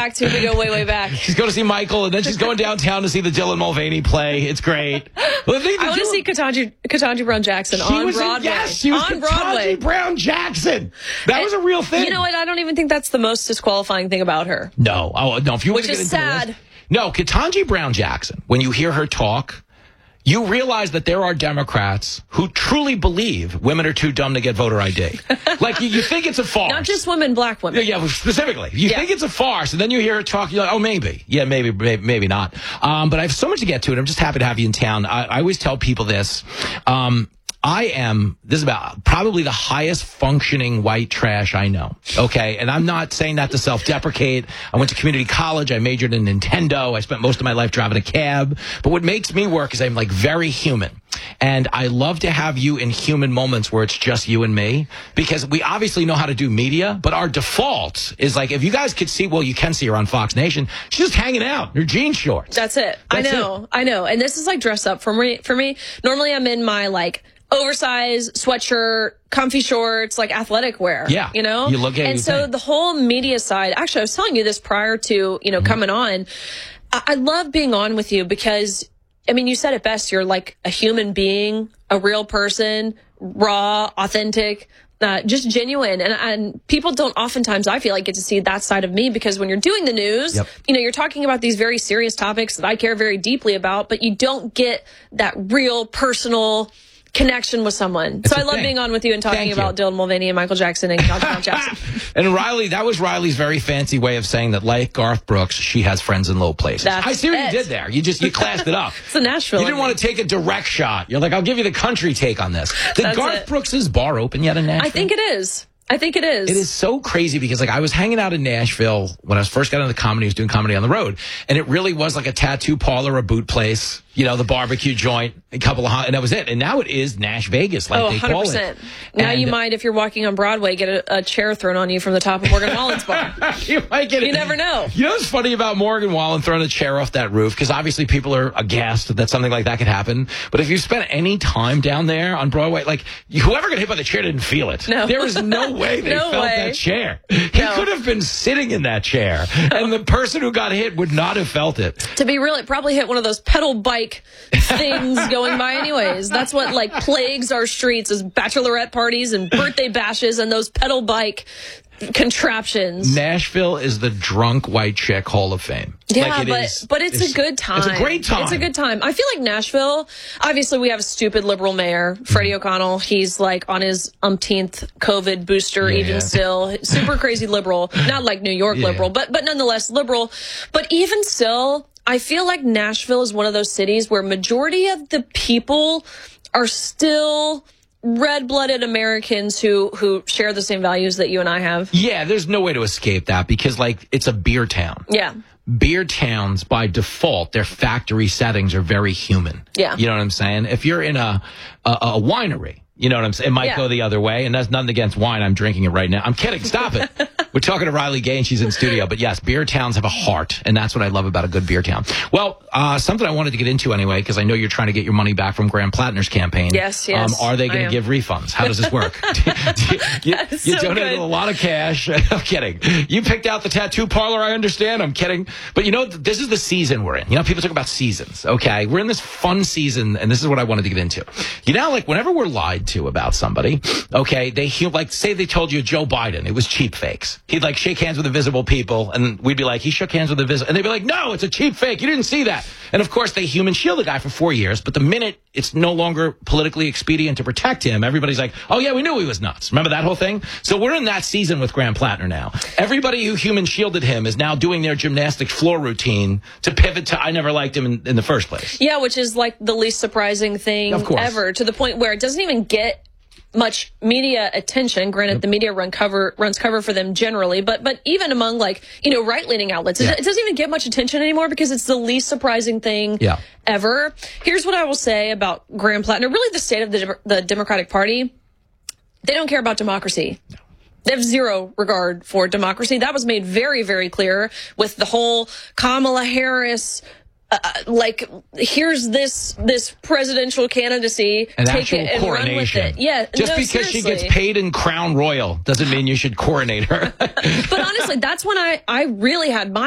back to. We go way, way back. She's going to see Michael, and then she's going downtown to see the Dylan Mulvaney play. It's great. Well, I want to see Ketanji Brown Jackson on Broadway. Yes, she was on Broadway. Ketanji Brown Jackson. That was a real thing. You know what? I don't even think that's the most disqualifying thing about her. No. Oh, no. If you Which is sad. No, Ketanji Brown Jackson, when you hear her talk, you realize that there are Democrats who truly believe women are too dumb to get voter ID. Like, you think it's a farce. Not just women, black women. Yeah, specifically. You think it's a farce, and then you hear her talk, you're like, oh, maybe. Yeah, maybe not. But I have so much to get to, and I'm just happy to have you in town. I always tell people this. This is about probably the highest functioning white trash I know. Okay. And I'm not saying that to self-deprecate. I went to community college. I majored in Nintendo. I spent most of my life driving a cab. But what makes me work is I'm like very human. And I love to have you in human moments where it's just you and me, because we obviously know how to do media, but our default is like, if you guys could see, well, you can see her on Fox Nation. She's just hanging out in her jean shorts. That's it. I know. And this is like dress up for me. Normally I'm in my like oversized sweatshirt, comfy shorts, like athletic wear. Yeah. You know? You look at it. And so the whole media side, actually, I was telling you this prior to, coming on. I love being on with you because, I mean, you said it best. You're like a human being, a real person, raw, authentic, just genuine. And people don't oftentimes, I feel like, get to see that side of me, because when you're doing the news, you're talking about these very serious topics that I care very deeply about, but you don't get that real personal connection with someone. So I love being on with you and talking about Dylan Mulvaney and Michael Jackson and Ketanji Jackson. And Riley, that was Riley's very fancy way of saying that, like Garth Brooks, she has friends in low places. I see what you did there. You classed it up. It's a Nashville. You didn't want to take a direct shot. You're like, I'll give you the country take on this. Did Garth Brooks' bar open yet in Nashville? I think it is. It is so crazy because, like, I was hanging out in Nashville when I first got into comedy. I was doing comedy on the road, and it really was like a tattoo parlor, a boot place, the barbecue joint, a couple of, and that was it. And now it is Nash Vegas, like they call 100%. Now you might, if you're walking on Broadway, get a chair thrown on you from the top of Morgan Wallen's bar. You might get it. You never know. You know what's funny about Morgan Wallen throwing a chair off that roof? Because obviously people are aghast that something like that could happen. But if you spent any time down there on Broadway, like, whoever got hit by the chair didn't feel it. No. There was no way they felt that chair. He could have been sitting in that chair, and the person who got hit would not have felt it. To be real, it probably hit one of those pedal bike things going by anyways. That's what, like, plagues our streets is bachelorette parties and birthday bashes and those pedal bike contraptions. Nashville is the drunk white chick Hall of Fame. Yeah, but it's a good time. It's a great time. It's a good time. I feel like Nashville, obviously we have a stupid liberal mayor, Freddie O'Connell. He's like on his umpteenth COVID booster, even still. Super crazy liberal. Not like New York liberal, but nonetheless liberal. But even still, I feel like Nashville is one of those cities where majority of the people are still red-blooded Americans who share the same values that you and I have. Yeah, there's no way to escape that because, like, it's a beer town. Yeah. Beer towns, by default, their factory settings are very human. Yeah. You know what I'm saying? If you're in a winery, you know what I'm saying? It might go the other way, and that's nothing against wine. I'm drinking it right now. I'm kidding. Stop it. We're talking to Riley Gay, and she's in studio. But yes, beer towns have a heart, and that's what I love about a good beer town. Well, something I wanted to get into anyway, because I know you're trying to get your money back from Graham Plattner's campaign. Yes. Are they going to give refunds? How does this work? you donated a lot of cash. I'm kidding. You picked out the tattoo parlor, I understand. I'm kidding. But this is the season we're in. People talk about seasons, okay? We're in this fun season, and this is what I wanted to get into. Like, whenever we're lied to about somebody, okay, say they told you Joe Biden, it was cheap fakes. He'd like shake hands with invisible people, and we'd be like, he shook hands with invisible, and they'd be like, no, it's a cheap fake. You didn't see that. And of course, they human shield the guy for 4 years, but the minute it's no longer politically expedient to protect him, everybody's like, oh yeah, we knew he was nuts. Remember that whole thing? So we're in that season with Graham Plattner now. Everybody who human shielded him is now doing their gymnastics floor routine to pivot to I never liked him in the first place. Yeah, which is like the least surprising thing ever, to the point where it doesn't even get much media attention. Granted, the media runs cover for them generally, but even among right-leaning outlets, it doesn't even get much attention anymore because it's the least surprising thing ever. Here's what I will say about Graham Plattner, really the state of the Democratic Party. They don't care about democracy. No. They have zero regard for democracy. That was made very, very clear with the whole Kamala Harris here's this presidential candidacy, take it and run with it. Yeah, just because she gets paid in Crown Royal doesn't mean you should coronate her. But honestly, that's when I really had my